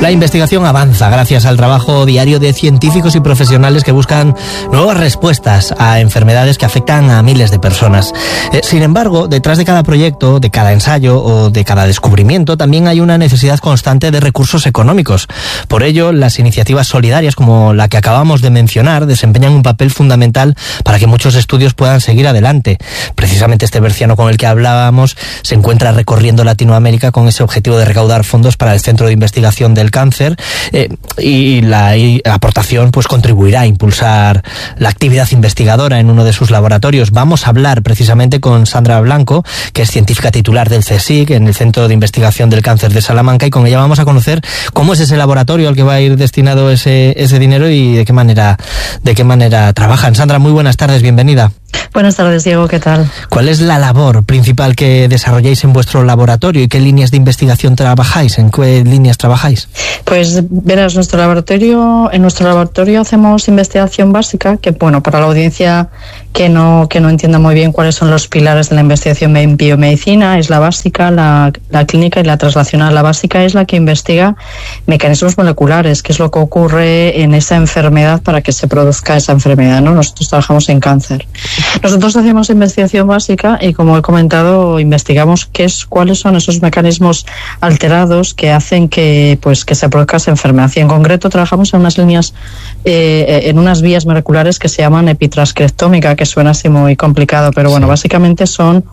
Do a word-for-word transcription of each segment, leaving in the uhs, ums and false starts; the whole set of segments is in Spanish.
La investigación avanza gracias al trabajo diario de científicos y profesionales que buscan nuevas respuestas a enfermedades que afectan a miles de personas. Eh, sin embargo, detrás de cada proyecto, de cada ensayo o de cada descubrimiento, también hay una necesidad constante de recursos económicos. Por ello, las iniciativas solidarias como la que acabamos de mencionar desempeñan un papel fundamental para que muchos estudios puedan seguir adelante. Precisamente este berciano con el que hablábamos se encuentra recorriendo Latinoamérica con ese objetivo de recaudar fondos para el Centro de Investigación del Cáncer, eh, y la y aportación pues contribuirá a impulsar la actividad investigadora en uno de sus laboratorios. Vamos a hablar precisamente con Sandra Blanco, que es científica titular del CSIC en el Centro de Investigación del Cáncer de Salamanca, y con ella vamos a conocer cómo es ese laboratorio al que va a ir destinado ese ese dinero y de qué manera de qué manera trabajan. Sandra, muy buenas tardes, bienvenida. Buenas tardes, Diego, ¿qué tal? ¿Cuál es la labor principal que desarrolláis en vuestro laboratorio y qué líneas de investigación trabajáis? ¿En qué líneas trabajáis? Pues verás, nuestro laboratorio, en nuestro laboratorio hacemos investigación básica, que bueno, para la audiencia que no que no entienda muy bien cuáles son los pilares de la investigación en biomedicina, es la básica, la, la clínica y la translacional. La básica es la que investiga mecanismos moleculares, qué es lo que ocurre en esa enfermedad para que se produzca esa enfermedad, ¿no? Nosotros trabajamos en cáncer. Nosotros hacemos investigación básica y, como he comentado, investigamos qué es, cuáles son esos mecanismos alterados que hacen que, pues, que se produzca esa enfermedad. Y en concreto trabajamos en unas líneas, eh, en unas vías moleculares que se llaman epitranscriptómica, que suena así muy complicado, pero bueno, sí. Básicamente son,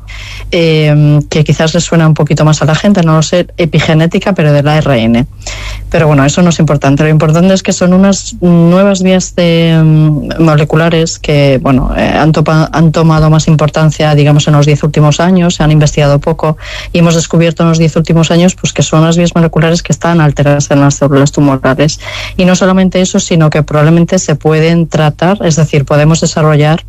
eh, que quizás les suena un poquito más a la gente, no lo sé, epigenética, pero del A R N. Pero bueno, eso no es importante. Lo importante es que son unas nuevas vías de, um, moleculares que, bueno, eh, han, topa, han tomado más importancia, digamos, en los diez últimos años, se han investigado poco y hemos descubierto en los diez últimos años pues que son las vías moleculares que están alteradas en las células tumorales. Y no solamente eso, sino que probablemente se pueden tratar, es decir, podemos desarrollar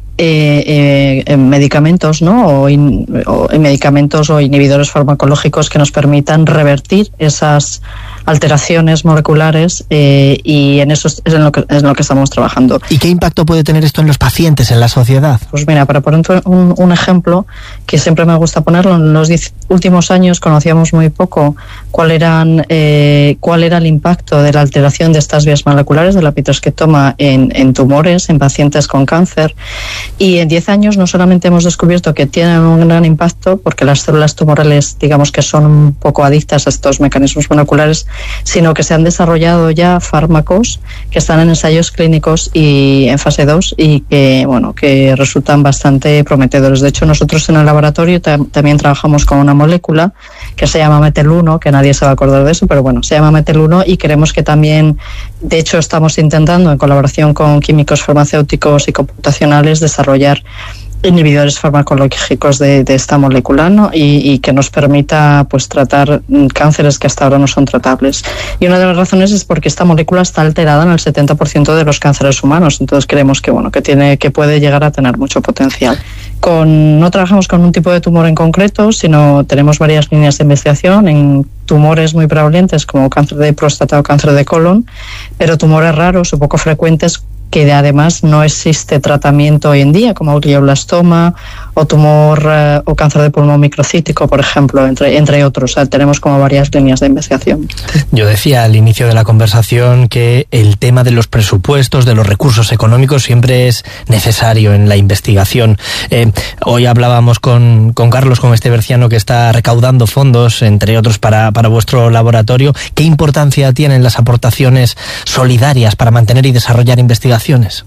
Eh, eh, medicamentos, ¿no? O, in, o medicamentos o inhibidores farmacológicos que nos permitan revertir esas alteraciones moleculares, eh, y en eso es en lo que es en lo que estamos trabajando. ¿Y qué impacto puede tener esto en los pacientes, en la sociedad? Pues mira, para poner un, un ejemplo que siempre me gusta ponerlo, en los diez últimos años conocíamos muy poco cuál eran eh, cuál era el impacto de la alteración de estas vías moleculares de la epitranscriptoma en, en tumores, en pacientes con cáncer. Y en diez años no solamente hemos descubierto que tienen un gran impacto, porque las células tumorales, digamos que son un poco adictas a estos mecanismos moleculares, sino que se han desarrollado ya fármacos que están en ensayos clínicos y en fase dos y que, bueno, que resultan bastante prometedores. De hecho, nosotros en el laboratorio tam- también trabajamos con una molécula que se llama metel uno, que nadie se va a acordar de eso, pero bueno, se llama metel uno y creemos que también, de hecho, estamos intentando en colaboración con químicos farmacéuticos y computacionales desarrollar inhibidores farmacológicos de, de esta molécula, ¿no? y, y que nos permita pues tratar cánceres que hasta ahora no son tratables. Y una de las razones es porque esta molécula está alterada en el setenta por ciento de los cánceres humanos, entonces creemos que bueno que tiene que puede llegar a tener mucho potencial. Con, no trabajamos con un tipo de tumor en concreto, sino tenemos varias líneas de investigación en tumores muy prevalentes como cáncer de próstata o cáncer de colon, pero tumores raros o poco frecuentes que además no existe tratamiento hoy en día, como glioblastoma o tumor eh, o cáncer de pulmón microcítico, por ejemplo, entre, entre otros. O sea, tenemos como varias líneas de investigación. Yo decía al inicio de la conversación que el tema de los presupuestos, de los recursos económicos, siempre es necesario en la investigación. Eh, hoy hablábamos con, con Carlos, con este berciano que está recaudando fondos, entre otros, para, para vuestro laboratorio. ¿Qué importancia tienen las aportaciones solidarias para mantener y desarrollar investigación?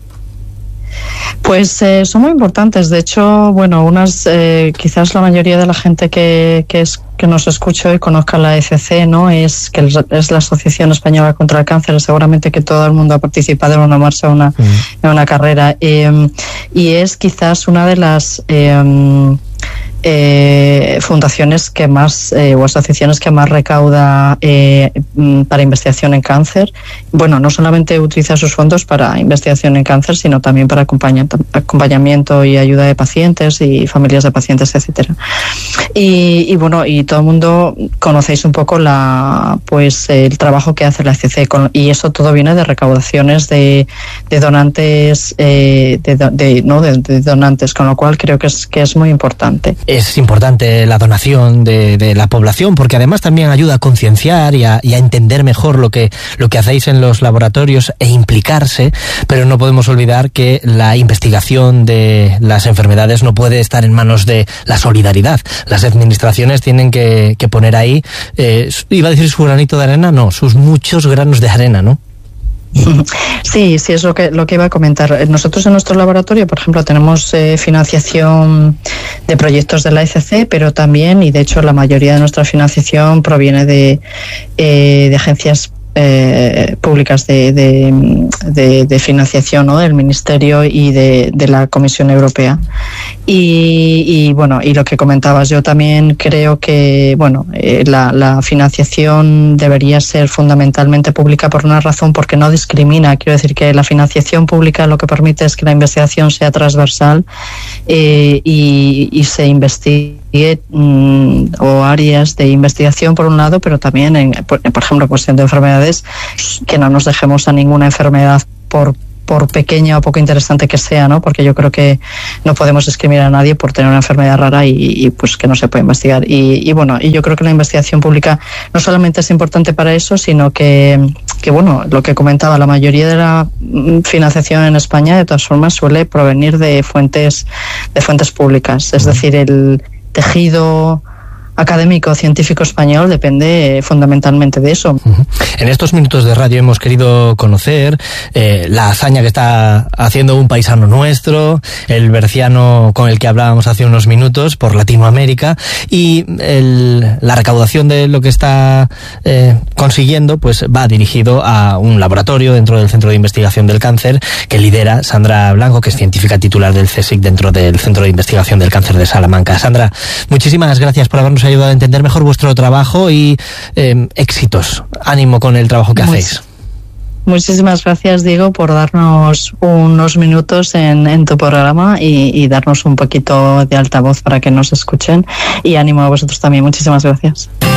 Pues eh, son muy importantes. De hecho, bueno, unas eh, quizás la mayoría de la gente que, que es que nos escuche y conozca la E C C, ¿no? Es que es la Asociación Española contra el Cáncer. Seguramente que todo el mundo ha participado en una marcha, una, mm. en una carrera, eh, y es quizás una de las eh, Eh, fundaciones que más eh, o asociaciones que más recauda eh, para investigación en cáncer. Bueno, no solamente utiliza sus fondos para investigación en cáncer, sino también para acompaña, acompañamiento y ayuda de pacientes y familias de pacientes, etcétera. Y, y bueno, y todo el mundo conocéis un poco la pues el trabajo que hace la E C C, con, y eso todo viene de recaudaciones de, de donantes, eh, de, de, no de, de donantes, con lo cual creo que es que es muy importante. es importante la donación de, de la población, porque además también ayuda a concienciar y a, y a entender mejor lo que, lo que hacéis en los laboratorios e implicarse, pero no podemos olvidar que la investigación de las enfermedades no puede estar en manos de la solidaridad. Las administraciones tienen que, que poner ahí, eh, iba a decir su granito de arena, no, sus muchos granos de arena, ¿no? Sí, sí, es lo que, lo que iba a comentar. Nosotros en nuestro laboratorio, por ejemplo, tenemos eh, financiación de proyectos de la E C C, pero también, y de hecho la mayoría de nuestra financiación proviene de, eh, de agencias Eh, públicas de, de, de, de financiación, ¿no? Del Ministerio y de, de la Comisión Europea. Y, y bueno, y lo que comentabas, yo también creo que bueno, eh, la, la financiación debería ser fundamentalmente pública por una razón, porque no discrimina. Quiero decir que la financiación pública lo que permite es que la investigación sea transversal eh, y, y se investigue o áreas de investigación por un lado, pero también en, por, por ejemplo, cuestión de enfermedades, que no nos dejemos a ninguna enfermedad por por pequeña o poco interesante que sea, ¿no? Porque yo creo que no podemos discriminar a nadie por tener una enfermedad rara y, y pues que no se puede investigar. Y, y bueno, y yo creo que la investigación pública no solamente es importante para eso, sino que, que bueno, lo que comentaba, la mayoría de la financiación en España de todas formas suele provenir de fuentes de fuentes públicas, es decir, el tejido académico científico español depende fundamentalmente de eso. En estos minutos de radio hemos querido conocer eh, la hazaña que está haciendo un paisano nuestro, el berciano con el que hablábamos hace unos minutos por Latinoamérica, y el, la recaudación de lo que está eh, consiguiendo pues va dirigido a un laboratorio dentro del Centro de Investigación del Cáncer que lidera Sandra Blanco, que es científica titular del CSIC dentro del Centro de Investigación del Cáncer de Salamanca. Sandra, muchísimas gracias por habernos ayudado a entender mejor vuestro trabajo y eh, éxitos. Ánimo con el trabajo que Much, hacéis. Muchísimas gracias, Diego, por darnos unos minutos en, en tu programa y, y darnos un poquito de altavoz para que nos escuchen. Y ánimo a vosotros también. Muchísimas gracias.